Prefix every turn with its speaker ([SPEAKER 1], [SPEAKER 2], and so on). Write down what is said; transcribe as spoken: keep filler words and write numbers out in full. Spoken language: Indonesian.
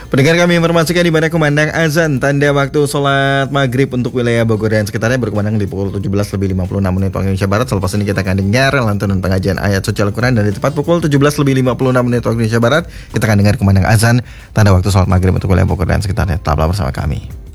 [SPEAKER 1] Pendengar, kami informasikan di mana kumandang azan tanda waktu sholat maghrib untuk wilayah Bogor dan sekitarnya berkumandang di pukul tujuh belas lebih lima puluh enam menit waktu Indonesia Barat. Selepas ini kita akan dengar lantunan pengajian ayat suci Al-Quran, dan di tepat pukul tujuh belas lebih lima puluh enam menit waktu Indonesia Barat kita akan dengar kumandang azan tanda waktu sholat maghrib untuk wilayah Bogor dan sekitarnya. Tetaplah bersama kami.